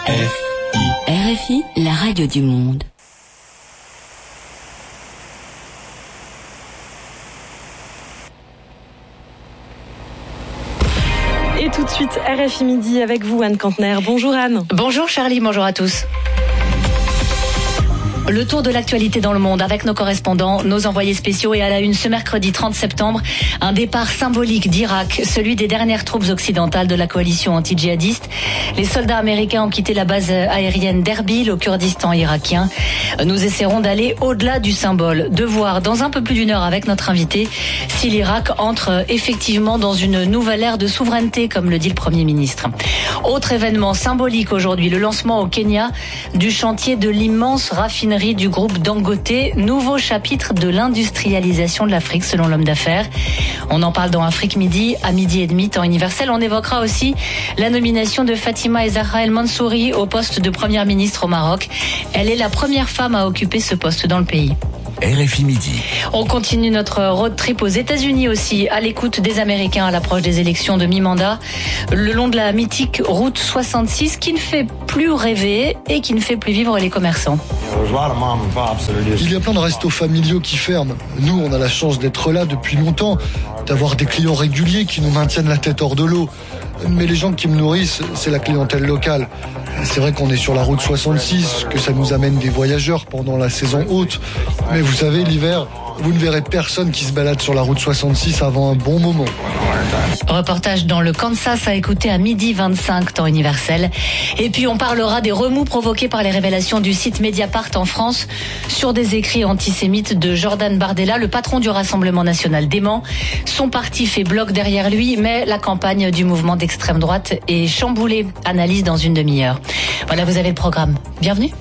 RFI, la radio du monde. Et tout de suite, RFI Midi avec vous, Anne Kantner. Bonjour Anne. Bonjour Charlie, bonjour à tous. Le tour de l'actualité dans le monde avec nos correspondants, nos envoyés spéciaux et à la une ce mercredi 30 septembre, un départ symbolique d'Irak, celui des dernières troupes occidentales de la coalition anti-djihadiste. Les soldats américains ont quitté la base aérienne d'Erbil au Kurdistan irakien. Nous essaierons d'aller au-delà du symbole, de voir dans un peu plus d'une heure avec notre invité si l'Irak entre effectivement dans une nouvelle ère de souveraineté, comme le dit le Premier ministre. Autre événement symbolique aujourd'hui, le lancement au Kenya du chantier de l'immense raffinerie du groupe Dangote, nouveau chapitre de l'industrialisation de l'Afrique selon l'homme d'affaires. On en parle dans Afrique Midi, à midi et demi, temps universel. On évoquera aussi la nomination de Fatima Zahra El Mansouri au poste de première ministre au Maroc. Elle est la première femme à occuper ce poste dans le pays. RFI Midi. On continue notre road trip aux États-Unis aussi, à l'écoute des Américains à l'approche des élections de mi-mandat, le long de la mythique route 66 qui ne fait plus rêver et qui ne fait plus vivre les commerçants. Il y a plein de restos familiaux qui ferment. Nous, on a la chance d'être là depuis longtemps, d'avoir des clients réguliers qui nous maintiennent la tête hors de l'eau. Mais les gens qui me nourrissent, c'est la clientèle locale. C'est vrai qu'on est sur la route 66, que ça nous amène des voyageurs pendant la saison haute. Mais vous savez, l'hiver, vous ne verrez personne qui se balade sur la route 66 avant un bon moment. Reportage dans le Kansas à écouter à midi 25, temps universel. Et puis on parlera des remous provoqués par les révélations du site Mediapart en France sur des écrits antisémites de Jordan Bardella, le patron du Rassemblement national dément. Son parti fait bloc derrière lui, mais la campagne du mouvement d'extrême droite est chamboulée. Analyse dans une demi-heure. Voilà, vous avez le programme. Bienvenue.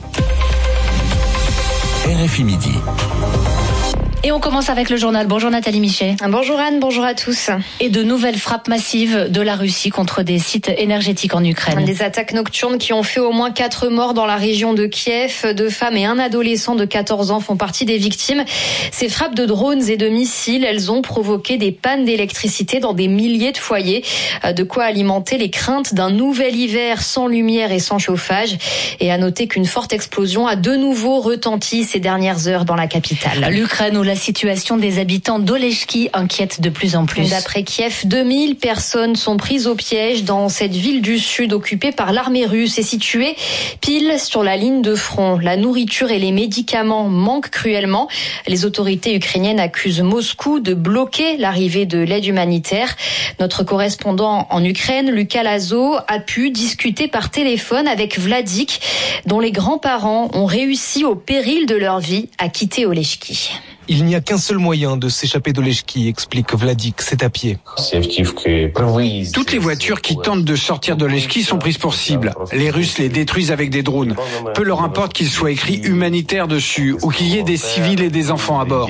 RFI Midi. Et on commence avec le journal. Bonjour Nathalie Michet. Bonjour Anne, bonjour à tous. Et de nouvelles frappes massives de la Russie contre des sites énergétiques en Ukraine. Des attaques nocturnes qui ont fait au moins 4 morts dans la région de Kiev. 2 femmes et un adolescent de 14 ans font partie des victimes. Ces frappes de drones et de missiles, elles ont provoqué des pannes d'électricité dans des milliers de foyers. De quoi alimenter les craintes d'un nouvel hiver sans lumière et sans chauffage. Et à noter qu'une forte explosion a de nouveau retenti ces dernières heures dans la capitale. L'Ukraine où la situation des habitants d'Oleshki inquiète de plus en plus. D'après Kiev, 2000 personnes sont prises au piège dans cette ville du sud occupée par l'armée russe et située pile sur la ligne de front. La nourriture et les médicaments manquent cruellement. Les autorités ukrainiennes accusent Moscou de bloquer l'arrivée de l'aide humanitaire. Notre correspondant en Ukraine, Lucas Lazo, a pu discuter par téléphone avec Vladik, dont les grands-parents ont réussi au péril de leur vie à quitter Oleshki. Il n'y a qu'un seul moyen de s'échapper d'Oleshki, explique Vladik, c'est à pied. Toutes les voitures qui tentent de sortir d'Oleshki sont prises pour cible. Les Russes les détruisent avec des drones. Peu leur importe qu'il soit écrit humanitaire dessus ou qu'il y ait des civils et des enfants à bord.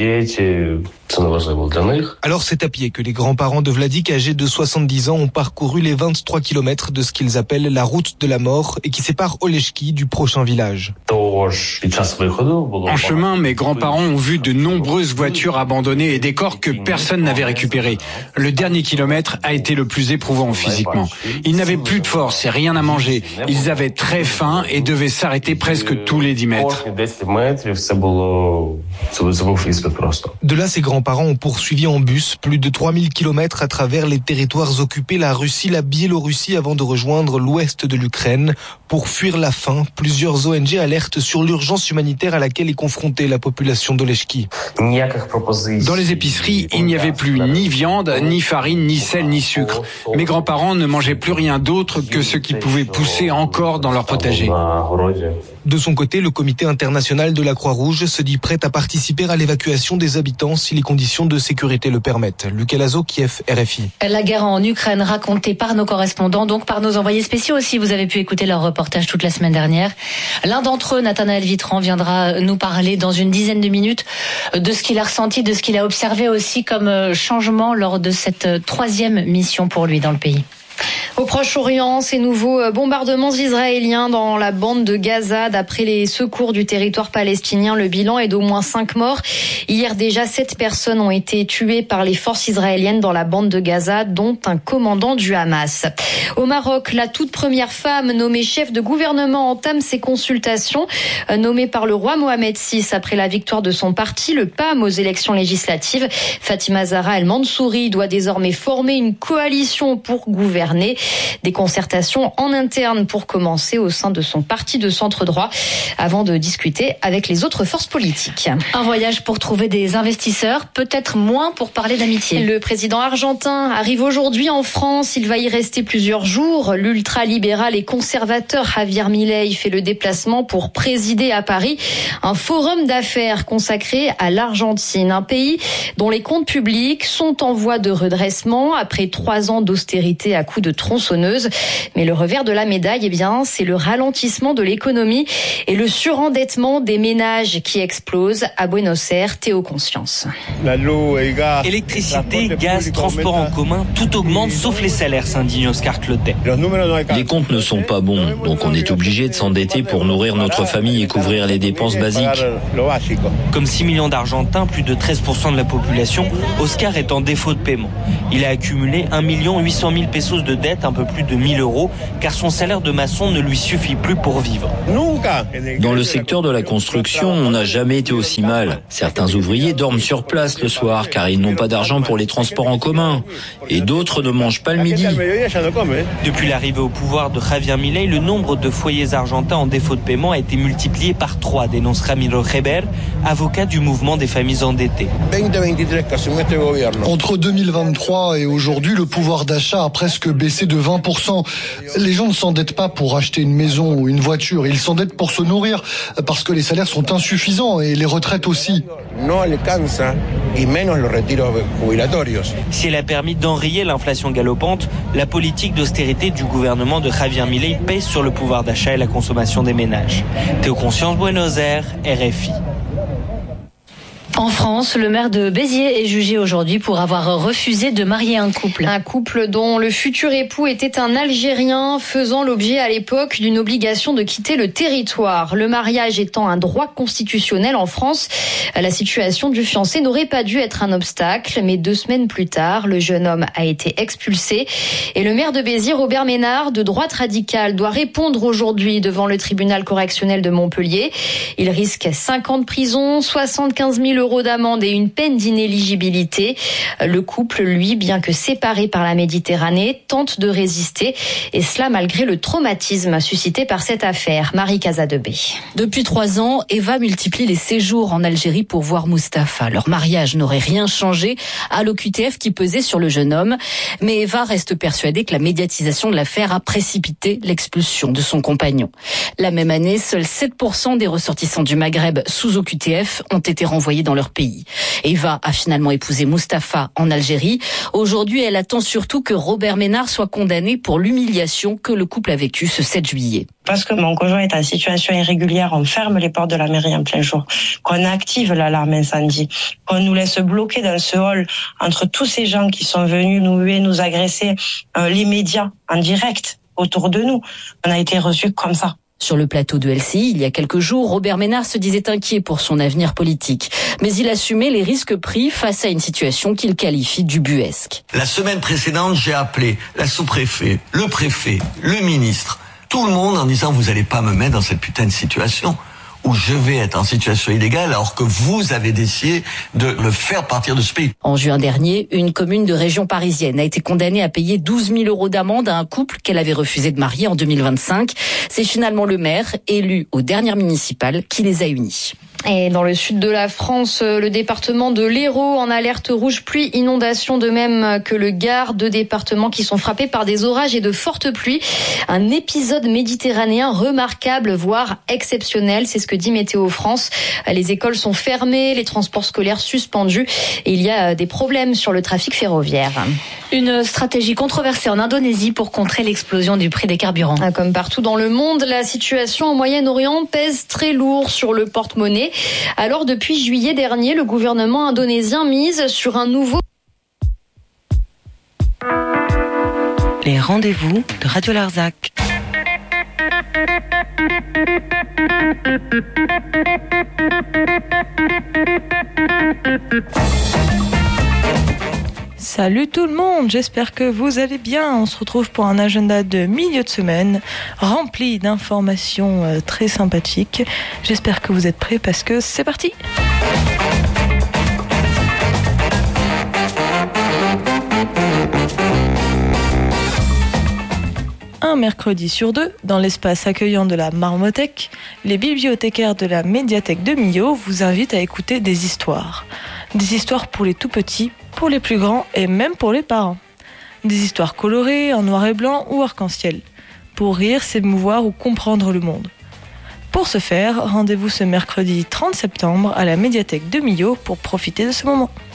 Alors c'est à pied que les grands-parents de Vladik, âgés de 70 ans, ont parcouru les 23 kilomètres de ce qu'ils appellent la route de la mort et qui sépare Oleshki du prochain village. En chemin, mes grands-parents ont vu de nombreuses voitures abandonnées et des corps que personne n'avait récupérés. Le dernier kilomètre a été le plus éprouvant physiquement. Ils n'avaient plus de force et rien à manger. Ils avaient très faim et devaient s'arrêter presque tous les 10 mètres. De là, ses grands-parents ont poursuivi en bus plus de 3000 kilomètres à travers les territoires occupés, la Russie, la Biélorussie, avant de rejoindre l'ouest de l'Ukraine. Pour fuir la faim, plusieurs ONG alertent sur l'urgence humanitaire à laquelle est confrontée la population d'Oleshki. Dans les épiceries, il n'y avait plus ni viande, ni farine, ni sel, ni sucre. Mes grands-parents ne mangeaient plus rien d'autre que ce qui pouvait pousser encore dans leur potager. De son côté, le comité international de la Croix-Rouge se dit prêt à participer à l'évacuation des habitants si les conditions de sécurité le permettent. Lucas Lazo, Kiev, RFI. La guerre en Ukraine racontée par nos correspondants, donc par nos envoyés spéciaux aussi. Vous avez pu écouter leur reportage toute la semaine dernière. L'un d'entre eux, Nathanaël Vitran, viendra nous parler dans une dizaine de minutes de ce qu'il a ressenti, de ce qu'il a observé aussi comme changement lors de cette 3e mission pour lui dans le pays. Au Proche-Orient, ces nouveaux bombardements israéliens dans la bande de Gaza. D'après les secours du territoire palestinien, le bilan est d'au moins 5 morts. Hier déjà, 7 personnes ont été tuées par les forces israéliennes dans la bande de Gaza, dont un commandant du Hamas. Au Maroc, la toute première femme nommée chef de gouvernement entame ses consultations. Nommée par le roi Mohamed VI après la victoire de son parti, le PAM, aux élections législatives, Fatima Zahra El Mansouri doit désormais former une coalition pour gouverner. Des concertations en interne pour commencer au sein de son parti de centre droit avant de discuter avec les autres forces politiques. Un voyage pour trouver des investisseurs, peut-être moins pour parler d'amitié. Le président argentin arrive aujourd'hui en France. Il va y rester plusieurs jours. L'ultralibéral et conservateur Javier Milei fait le déplacement pour présider à Paris un forum d'affaires consacré à l'Argentine, un pays dont les comptes publics sont en voie de redressement après 3 ans d'austérité à coups de tronçonneuse. Mais le revers de la médaille, c'est le ralentissement de l'économie et le surendettement des ménages qui explosent à Buenos Aires. Théo Conscience. Électricité, gaz, transport en commun, tout augmente sauf les salaires, s'indigne Oscar Clotet. Les comptes ne sont pas bons, donc on est obligé de s'endetter pour nourrir notre famille et couvrir les dépenses basiques. Comme 6 millions d'Argentins, plus de 13% de la population, Oscar est en défaut de paiement. Il a accumulé 1 800 000 pesos de dette, un peu plus de 1 000 euros, car son salaire de maçon ne lui suffit plus pour vivre. Dans le secteur de la construction, on n'a jamais été aussi mal. Certains ouvriers dorment sur place le soir, car ils n'ont pas d'argent pour les transports en commun. Et d'autres ne mangent pas le midi. Depuis l'arrivée au pouvoir de Javier Milei, le nombre de foyers argentins en défaut de paiement a été multiplié par 3, dénonce Ramiro Heber, avocat du mouvement des familles endettées. Entre 2023 et aujourd'hui, le pouvoir d'achat a presque baissé de 20%. Les gens ne s'endettent pas pour acheter une maison ou une voiture, ils s'endettent pour se nourrir, parce que les salaires sont insuffisants et les retraites aussi. Si elle a permis d'enrayer l'inflation galopante, la politique d'austérité du gouvernement de Javier Milei pèse sur le pouvoir d'achat et la consommation des ménages. Théo Conscience, Buenos Aires, RFI. En France, le maire de Béziers est jugé aujourd'hui pour avoir refusé de marier un couple. Un couple dont le futur époux était un Algérien, faisant l'objet à l'époque d'une obligation de quitter le territoire. Le mariage étant un droit constitutionnel en France, la situation du fiancé n'aurait pas dû être un obstacle. Mais 2 semaines plus tard, le jeune homme a été expulsé. Et le maire de Béziers, Robert Ménard, de droite radicale, doit répondre aujourd'hui devant le tribunal correctionnel de Montpellier. Il risque 5 ans de prison, 75 000 euros d'amende et une peine d'inéligibilité. Le couple, lui, bien que séparé par la Méditerranée, tente de résister, et cela malgré le traumatisme suscité par cette affaire. Marie Casadebé. Depuis 3 ans, Eva multiplie les séjours en Algérie pour voir Mustapha. Leur mariage n'aurait rien changé à l'OQTF qui pesait sur le jeune homme, mais Eva reste persuadée que la médiatisation de l'affaire a précipité l'expulsion de son compagnon. La même année, seuls 7% des ressortissants du Maghreb sous OQTF ont été renvoyés dans leur pays. Eva a finalement épousé Mustapha en Algérie. Aujourd'hui, elle attend surtout que Robert Ménard soit condamné pour l'humiliation que le couple a vécue ce 7 juillet. Parce que mon conjoint est en situation irrégulière, on ferme les portes de la mairie en plein jour, qu'on active l'alarme incendie, qu'on nous laisse bloquer dans ce hall entre tous ces gens qui sont venus nous huer, nous agresser, les médias en direct autour de nous. On a été reçus comme ça. Sur le plateau de LCI, il y a quelques jours, Robert Ménard se disait inquiet pour son avenir politique. Mais il assumait les risques pris face à une situation qu'il qualifie d'ubuesque. La semaine précédente, j'ai appelé la sous-préfet, le préfet, le ministre, tout le monde en disant « Vous allez pas me mettre dans cette putain de situation où je vais être en situation illégale alors que vous avez décidé de le faire partir de ce pays. » En juin dernier, une commune de région parisienne a été condamnée à payer 12 000 euros d'amende à un couple qu'elle avait refusé de marier en 2025. C'est finalement le maire, élu aux dernières municipales, qui les a unis. Et dans le sud de la France, le département de l'Hérault en alerte rouge pluie inondation, de même que le Gard, 2 départements qui sont frappés par des orages et de fortes pluies. Un épisode méditerranéen remarquable, voire exceptionnel, c'est ce que dit Météo France. Les écoles sont fermées, les transports scolaires suspendus et il y a des problèmes sur le trafic ferroviaire. Une stratégie controversée en Indonésie pour contrer l'explosion du prix des carburants. Comme partout dans le monde, la situation au Moyen-Orient pèse très lourd sur le porte-monnaie. Alors, depuis juillet dernier, le gouvernement indonésien mise sur un nouveau... les rendez-vous de Radio Larzac. Salut tout le monde, j'espère que vous allez bien. On se retrouve pour un agenda de milieu de semaine rempli d'informations très sympathiques. J'espère que vous êtes prêts parce que c'est parti. Un mercredi sur deux, dans l'espace accueillant de la Marmothèque, les bibliothécaires de la médiathèque de Millau vous invitent à écouter des histoires. Des histoires pour les tout petits, pour les plus grands et même pour les parents. Des histoires colorées, en noir et blanc ou arc-en-ciel. Pour rire, s'émouvoir ou comprendre le monde. Pour ce faire, rendez-vous ce mercredi 30 septembre à la médiathèque de Millau pour profiter de ce moment.